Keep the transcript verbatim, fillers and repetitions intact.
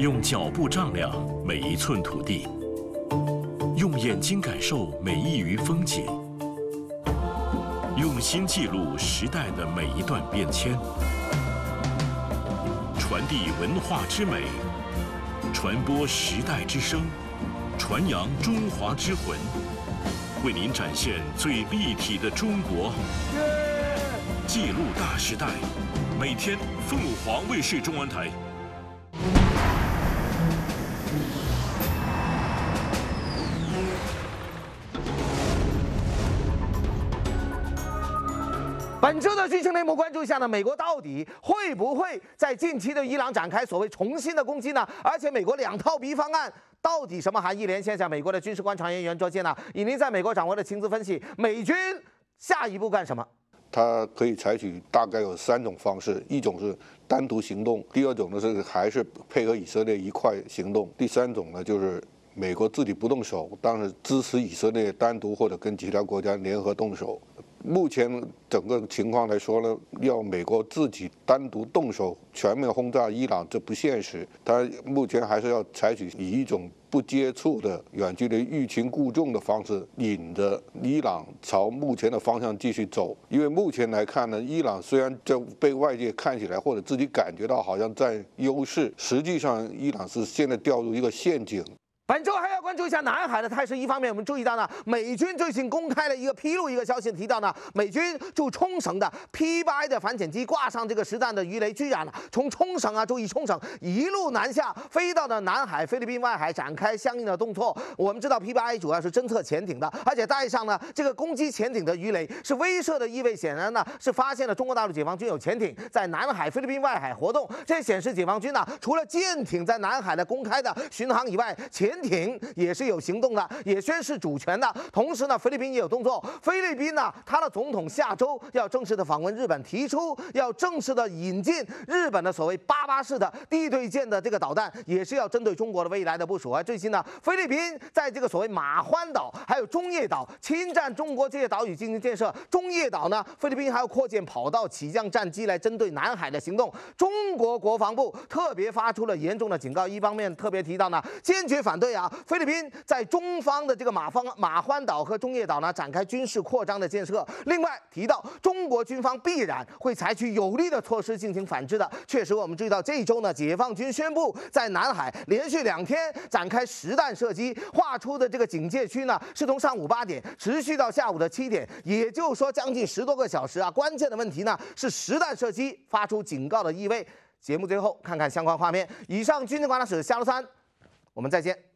用脚步丈量每一寸土地，用眼睛感受每一隅风景，用心记录时代的每一段变迁，传递文化之美，传播时代之声，传扬中华之魂，为您展现最立体的中国，记录大时代。每天，凤凰卫视中文台。 本周的军情内幕，关注一下呢，美国到底会不会在近期的伊朗展开所谓重新的攻击呢？而且美国两套 B 方案到底什么含义？连线下美国的军事观察员袁卓健呢，以您在美国掌握的情资分析，美军下一步干什么？ 它可以采取大概有三种方式，一种是单独行动，第二种呢是还是配合以色列一块行动，第三种呢就是美国自己不动手，但是支持以色列单独或者跟其他国家联合动手。目前整个情况来说呢，要美国自己单独动手全面轰炸伊朗，这不现实。它目前还是要采取以一种 不接触的远距离欲擒故纵的方式，引着伊朗朝目前的方向继续走。因为目前来看呢，伊朗虽然这被外界看起来或者自己感觉到好像在优势，实际上伊朗是现在掉入一个陷阱。 本周还要关注一下南海的态势。一方面，我们注意到呢，美军最近公开了一个披露一个消息，提到呢，美军驻冲绳的 P 八 的反潜机挂上这个实弹的鱼雷，居然呢从冲绳啊，注意冲绳一路南下，飞到了南海、菲律宾外海，展开相应的动作。我们知道 P 八 主要是侦测潜艇的，而且带上呢这个攻击潜艇的鱼雷，是威慑的意味。显然呢是发现了中国大陆解放军有潜艇在南海、菲律宾外海活动，这显示解放军呢除了舰艇在南海的公开的巡航以外，潜 艇也是有行动的，也宣示主权的。同时呢，菲律宾也有动作。菲律宾呢，他的总统下周要正式的访问日本，提出要正式的引进日本的所谓八八式的地对舰的这个导弹，也是要针对中国的未来的部署。而最近呢，菲律宾在这个所谓马欢岛还有中业岛侵占中国这些岛屿进行建设。中业岛呢，菲律宾还要扩建跑道、起降战机来针对南海的行动。中国国防部特别发出了严重的警告，一方面特别提到呢，坚决反对啊。 菲律宾在中方的这个马方马欢岛和中业岛呢展开军事扩张的建设。另外提到，中国军方必然会采取有力的措施进行反制的。确实，我们注意到这一周呢，解放军宣布在南海连续两天展开实弹射击，划出的这个警戒区呢是从上午八点持续到下午的七点，也就是说将近十多个小时啊。关键的问题呢是实弹射击发出警告的意味。节目最后看看相关画面。以上军事观察室夏如三，我们再见。